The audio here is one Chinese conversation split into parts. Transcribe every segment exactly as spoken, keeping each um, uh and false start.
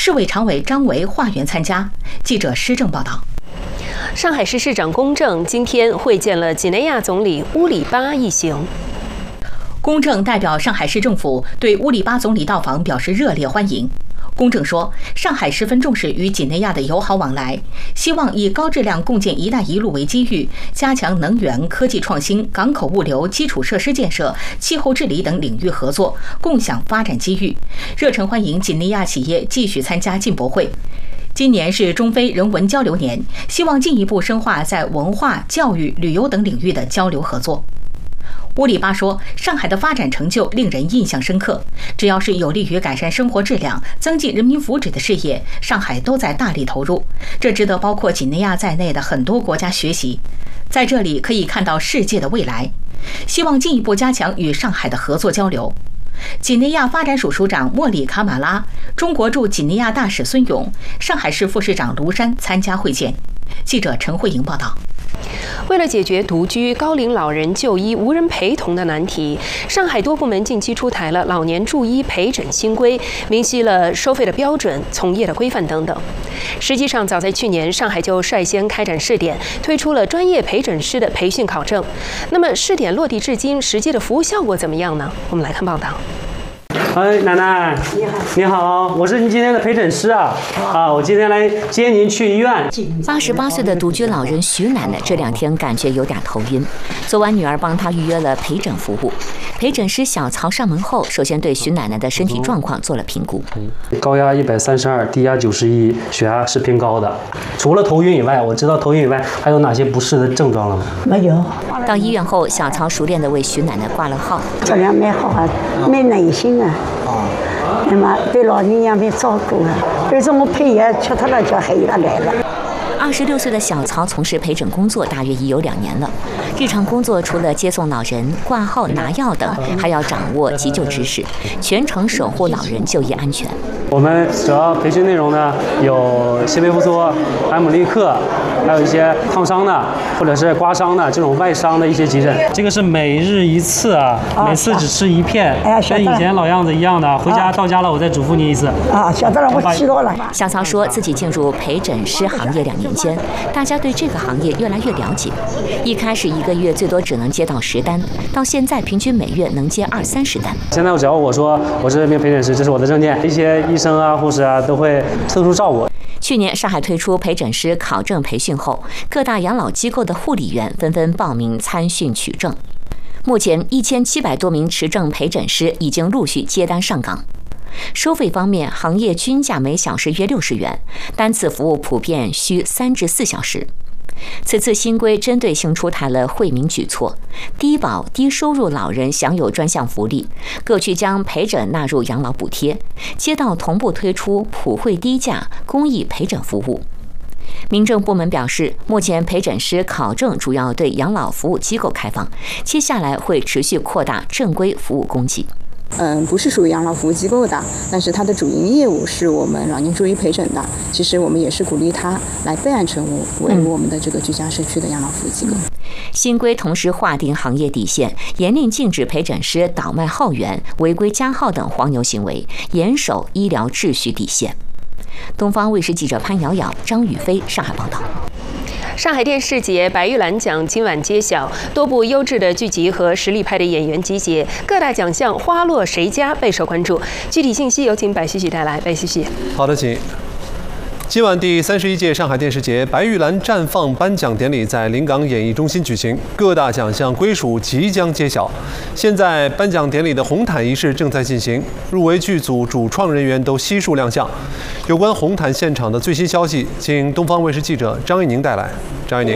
市委常委张维化缘参加。记者施正报道。 上海市市长龚正今天会见了几内亚总理乌里巴一行。 龚正代表上海市政府对乌里巴总理到访表示热烈欢迎。龚正说，上海十分重视与几内亚的友好往来，希望以高质量共建“一带一路”为机遇，加强能源、科技创新、港口物流、基础设施建设、气候治理等领域合作，共享发展机遇。热诚欢迎几内亚企业继续参加进博会。今年是中非人文交流年，希望进一步深化在文化、教育、旅游等领域的交流合作。乌里巴说，上海的发展成就令人印象深刻，只要是有利于改善生活质量、增进人民福祉的事业，上海都在大力投入，这值得包括几内亚在内的很多国家学习。在这里可以看到世界的未来，希望进一步加强与上海的合作交流。几内亚发展署署长莫里卡马拉、中国驻几内亚大使孙勇、上海市副市长卢山参加会见。记者陈慧莹报道。 为了解决独居高龄老人就医无人陪同的难题，上海多部门近期出台了老年助医陪诊新规，明晰了收费的标准、从业的规范等等。实际上，早在去年，上海就率先开展试点，推出了专业陪诊师的培训考证。那么，试点落地至今，实际的服务效果怎么样呢？我们来看报道。 哎，奶奶，你好，你好，我是您今天的陪诊师啊，啊，我今天来接您去医院。 八十八岁的独居老人徐奶奶这两天感觉有点头晕，昨晚女儿帮她预约了陪诊服务。陪诊师小曹上门后，首先对徐奶奶的身体状况做了评估。 高压一百三十二，低压九十一，血压是偏高的。除了头晕以外，我知道头晕以外还有哪些不适的症状了吗？ 没有。 到医院后，小曹熟练地为徐奶奶挂了号。 这样蛮好啊，蛮耐心啊。那么对老人家蛮照顾啊，而且我配药吃脱了，就还有他来了。 二十六岁的小曹从事陪诊工作大约已有两年了，日常工作除了接送老人、挂号、拿药等，还要掌握急救知识，全程守护老人就医安全。 我们主要培训内容呢，有西贝复苏、埃姆利克，还有一些烫伤的或者是刮伤的这种外伤的一些急诊。这个是每日一次啊，每次只吃一片，跟以前老样子一样的。回家到家了，我再嘱咐您一次。 啊，晓得了，我知道了。 小曹说自己进入陪诊师行业两年间，大家对这个行业越来越了解。一开始一个月最多只能接到十单，到现在平均每月能接二三十单。 现在只要我说我是名陪诊师，这是我的证件，一些医生啊、护士啊都会特殊照顾。 去年上海推出陪诊师考证培训后，各大养老机构的护理员纷纷报名参训取证。目前一千七百多名持证陪诊师已经陆续接单上岗。收费方面，行业均价每小时约六十元，单次服务普遍需三至四小时。此次新规针对性出台了惠民举措，低保低收入老人享有专项福利，各区将陪诊纳入养老补贴，街道同步推出普惠低价公益陪诊服务。民政部门表示，目前陪诊师考证主要对养老服务机构开放，接下来会持续扩大正规服务供给。 嗯，不是属于养老服务机构的，但是它的主营业务是我们老年助医陪诊的。其实我们也是鼓励他来备案成为我们的这个居家社区的养老服务机构。 新规同时划定行业底线，严令禁止陪诊师倒卖号源、违规加号等黄牛行为，严守医疗秩序底线。东方卫视记者潘瑶瑶、张宇飞上海报道。 上海电视节白玉兰奖今晚揭晓，多部优质的剧集和实力派的演员集结，各大奖项花落谁家备受关注。具体信息有请白旭旭带来。白旭旭， 好的，请。今晚第三十一届上海电视节白玉兰绽放颁奖典礼在临港演艺中心举行，各大奖项归属即将揭晓。现在颁奖典礼的红毯仪式正在进行，入围剧组主创人员都悉数亮相。有关红毯现场的最新消息，请东方卫视记者张一宁带来。张一宁。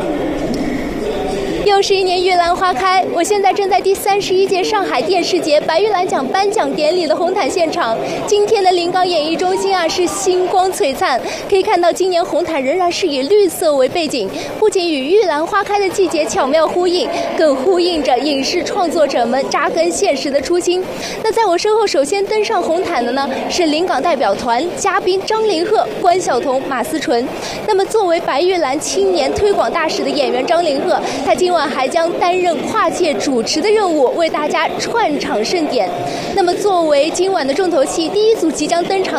又是一年玉兰花开，我现在正在第三十一届上海电视节白玉兰奖颁奖典礼的红毯现场。今天的临港演艺中心啊是星光璀璨，可以看到今年红毯仍然是以绿色为背景，不仅与玉兰花开的季节巧妙呼应，更呼应着影视创作者们扎根现实的初心。那在我身后首先登上红毯的呢是临港代表团嘉宾张凌赫、关晓彤、马思纯。那么作为白玉兰青年推广大使的演员张凌赫，他今晚还将担任跨界主持的任务，为大家串场盛典。那么作为今晚的重头戏，第一组即将登场